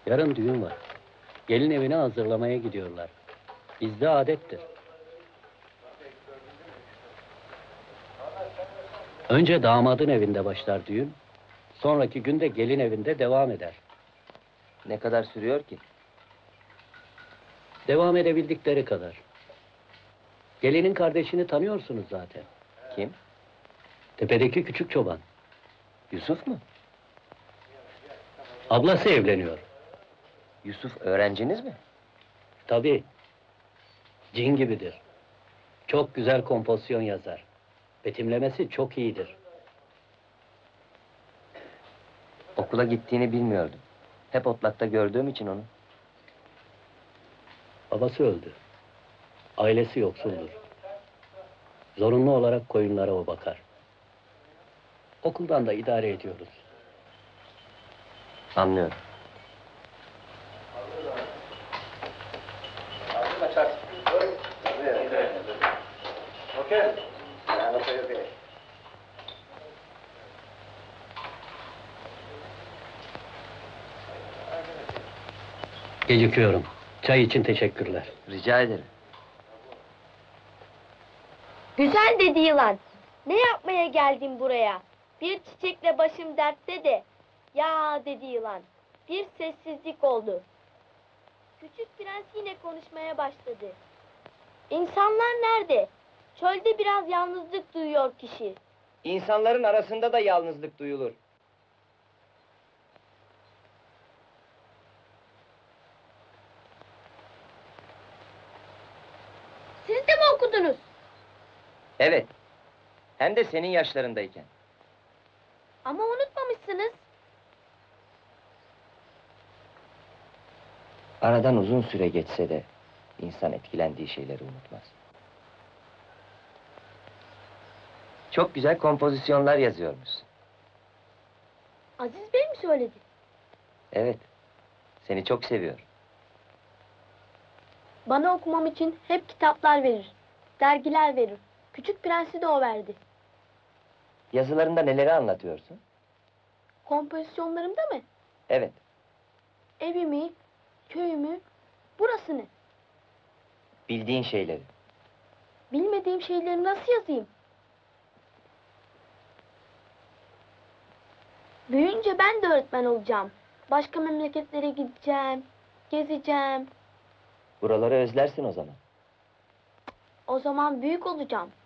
Yarın düğün var. Gelin evini hazırlamaya gidiyorlar. Bizde adettir. Önce damadın evinde başlar düğün. Sonraki gün de gelin evinde devam eder. Ne kadar sürüyor ki? Devam edebildikleri kadar. Gelinin kardeşini tanıyorsunuz zaten. Kim? Tepedeki küçük çoban. Yusuf mu? Ablası evleniyor. Yusuf öğrenciniz mi? Tabii. Cin gibidir. Çok güzel kompozisyon yazar. Betimlemesi çok iyidir. Okula gittiğini bilmiyordum. Hep otlakta gördüğüm için onu. Babası öldü. Ailesi yoksuldur. Zorunlu olarak koyunlara o bakar. Okuldan da idare ediyoruz. Anlıyorum. Gecikiyorum. Çay için teşekkürler. Rica ederim. Güzel dedi yılan. Ne yapmaya geldin buraya? Bir çiçekle başım dertte de. Ya dedi yılan. Bir sessizlik oldu. Küçük prens yine konuşmaya başladı. İnsanlar nerede? Çölde biraz yalnızlık duyuyor kişi. İnsanların arasında da yalnızlık duyulur. Siz de mi okudunuz? Evet. Hem de senin yaşlarındayken. Ama unutmamışsınız. Aradan uzun süre geçse de insan etkilendiği şeyleri unutmaz. Çok güzel kompozisyonlar yazıyormuşsun. Aziz Bey mi söyledi? Evet. Seni çok seviyor. Bana okumam için hep kitaplar verir. Dergiler verir. Küçük Prens'i de o verdi. Yazılarında neleri anlatıyorsun? Kompozisyonlarımda mı? Evet. Evimi, köyümü, burasını. Bildiğin şeyleri. Bilmediğim şeyleri nasıl yazayım? Büyüyünce ben de öğretmen olacağım. Başka memleketlere gideceğim, gezeceğim. Buraları özlersin o zaman. O zaman büyük olacağım.